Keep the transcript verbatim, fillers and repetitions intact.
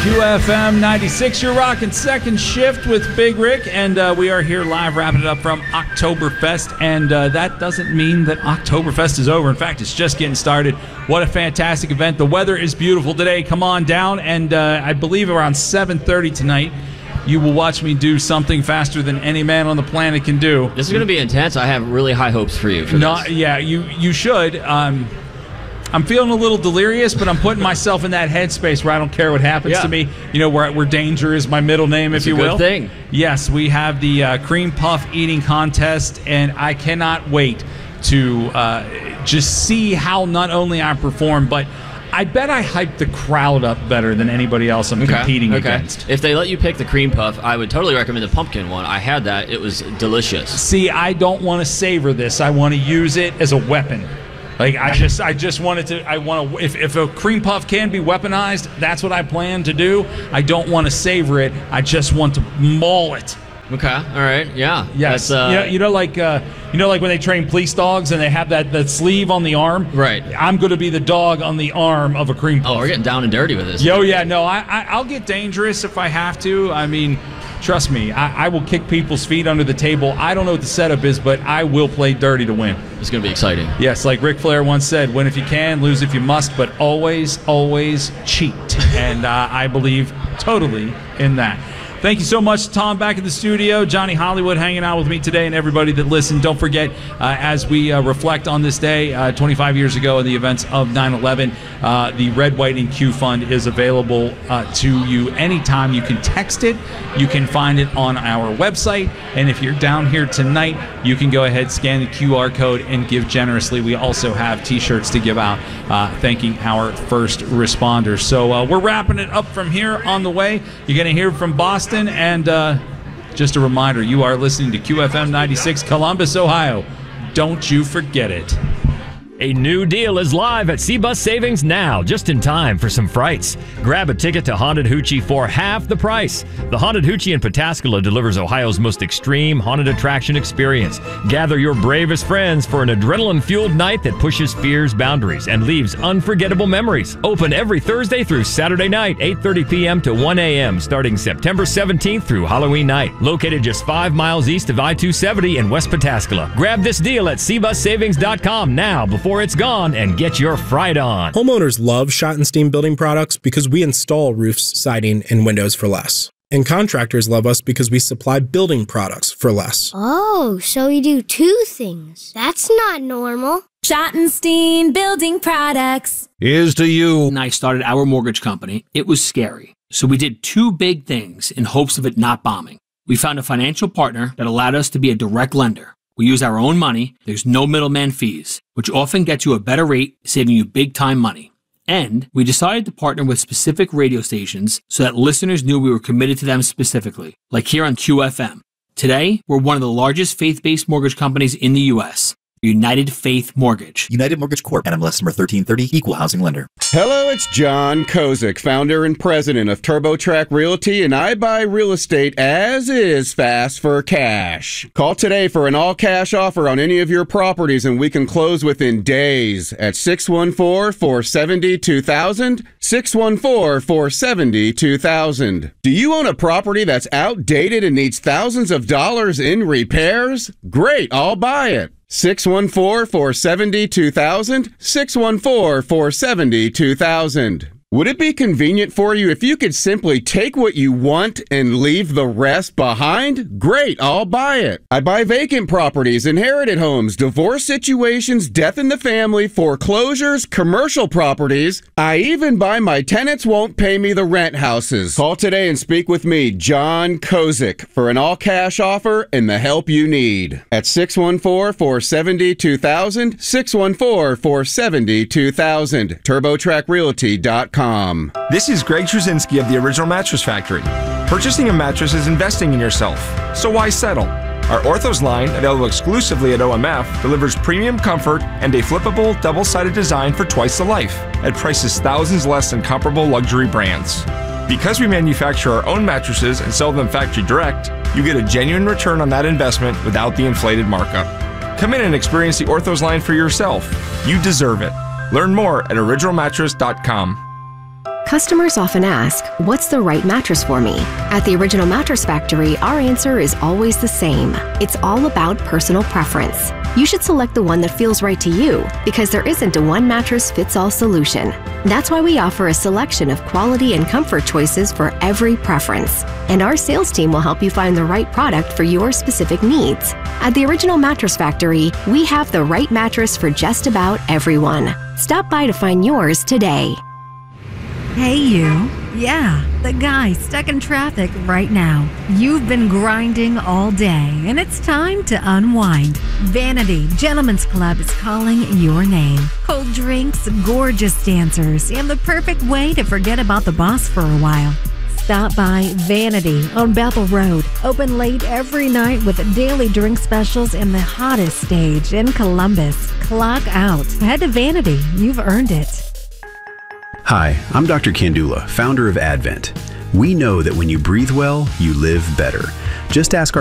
Q F M ninety-six, you're rocking Second Shift with Big Rick, and uh, we are here live wrapping it up from Oktoberfest, and uh, that doesn't mean that Oktoberfest is over. In fact, it's just getting started. What a fantastic event. The weather is beautiful today. Come on down, and uh, I believe around seven thirty tonight, you will watch me do something faster than any man on the planet can do. This is going to be intense. I have really high hopes for you for no, this. Yeah, you, you should. Um, I'm feeling a little delirious, but I'm putting myself in that headspace where I don't care what happens yeah. to me. You know, where, where danger is my middle name, That's if you will. That's a good thing. Yes, we have the uh, cream puff eating contest, and I cannot wait to uh, just see how not only I perform, but I bet I hype the crowd up better than anybody else I'm okay. competing okay. against. If they let you pick the cream puff, I would totally recommend the pumpkin one. I had that. It was delicious. See, I don't want to savor this. I want to use it as a weapon. Like I just, I just wanted to. I want to. If, if a cream puff can be weaponized, that's what I plan to do. I don't want to savor it. I just want to maul it. Okay. All right. Yeah. Yes. Uh, you know, you know, like uh, you know, like when they train police dogs and they have that, that sleeve on the arm. Right. I'm going to be the dog on the arm of a cream puff. Oh, we're getting down and dirty with this. Yo, yeah. No, I, I, I'll get dangerous if I have to. I mean, trust me, I, I will kick people's feet under the table. I don't know what the setup is, but I will play dirty to win. It's going to be exciting. Yes, like Ric Flair once said, win if you can, lose if you must, but always, always cheat. And uh, I believe totally in that. Thank you so much, Tom, back in the studio. Johnny Hollywood hanging out with me today, and everybody that listened. Don't forget, uh, as we uh, reflect on this day, uh, twenty-five years ago in the events of nine eleven, uh, the Red, White, and Q Fund is available uh, to you anytime. You can text it. You can find it on our website. And if you're down here tonight, you can go ahead, scan the Q R code, and give generously. We also have T-shirts to give out uh, thanking our first responders. So uh, we're wrapping it up from here on the way. You're going to hear from Boston. And uh, just a reminder, you are listening to Q F M ninety-six, Columbus, Ohio. Don't you forget it. A new deal is live at C-Bus Savings now, just in time for some frights. Grab a ticket to Haunted Hoochie for half the price. The Haunted Hoochie in Pataskala delivers Ohio's most extreme haunted attraction experience. Gather your bravest friends for an adrenaline-fueled night that pushes fear's boundaries and leaves unforgettable memories. Open every Thursday through Saturday night, eight thirty p.m. to one a.m., starting September seventeenth through Halloween night. Located just five miles east of I two seventy in West Pataskala. Grab this deal at C bus savings dot com now before it's gone and get your fright on. Homeowners love Schottenstein Building Products because we install roofs, siding, and windows for less. And contractors love us because we supply building products for less. Oh, so you do two things. That's not normal. Schottenstein Building Products. Here's to you. When I started our mortgage company, it was scary. So we did two big things in hopes of it not bombing. We found a financial partner that allowed us to be a direct lender. We use our own money, there's no middleman fees, which often gets you a better rate, saving you big time money. And we decided to partner with specific radio stations so that listeners knew we were committed to them specifically, like here on Q F M. Today, we're one of the largest faith-based mortgage companies in the U S United Faith Mortgage. United Mortgage Corp. N M L S number thirteen thirty, Equal Housing Lender. Hello, it's John Kozik, founder and president of TurboTrack Realty, and I buy real estate as is fast for cash. Call today for an all-cash offer on any of your properties, and we can close within days at six one four, four seven zero, two thousand, six one four, four seven zero, two thousand. Do you own a property that's outdated and needs thousands of dollars in repairs? Great, I'll buy it. six one four, four seven zero, two thousand, six one four, four seven zero, two thousand. Would it be convenient for you if you could simply take what you want and leave the rest behind? Great, I'll buy it. I buy vacant properties, inherited homes, divorce situations, death in the family, foreclosures, commercial properties. I even buy my tenants won't pay me the rent houses. Call today and speak with me, John Kozik, for an all-cash offer and the help you need. At six one four, four seven zero, two thousand, six one four, four seven zero, two thousand, turbo track realty dot com. This is Greg Trzynski of the Original Mattress Factory. Purchasing a mattress is investing in yourself, so why settle? Our Orthos line, available exclusively at O M F, delivers premium comfort and a flippable, double-sided design for twice the life, at prices thousands less than comparable luxury brands. Because we manufacture our own mattresses and sell them factory direct, you get a genuine return on that investment without the inflated markup. Come in and experience the Orthos line for yourself. You deserve it. Learn more at original mattress dot com. Customers often ask, what's the right mattress for me? At the Original Mattress Factory, our answer is always the same. It's all about personal preference. You should select the one that feels right to you because there isn't a one mattress fits all solution. That's why we offer a selection of quality and comfort choices for every preference. And our sales team will help you find the right product for your specific needs. At the Original Mattress Factory, we have the right mattress for just about everyone. Stop by to find yours today. Hey, you. Yeah, the guy stuck in traffic right now. You've been grinding all day, and it's time to unwind. Vanity Gentlemen's Club is calling your name. Cold drinks, gorgeous dancers, and the perfect way to forget about the boss for a while. Stop by Vanity on Bethel Road. Open late every night with daily drink specials and the hottest stage in Columbus. Clock out. Head to Vanity. You've earned it. Hi, I'm Doctor Kandula, founder of Advent. We know that when you breathe well, you live better. Just ask our